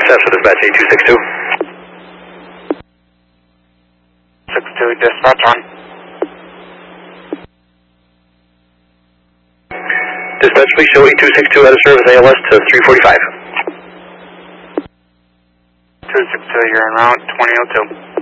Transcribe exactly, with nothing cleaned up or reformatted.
Access for dispatch eight two six two. six two, dispatch on. Dispatch, please show eight two six two out of service A L S to three forty-five. two six two, you're en route, twenty oh two.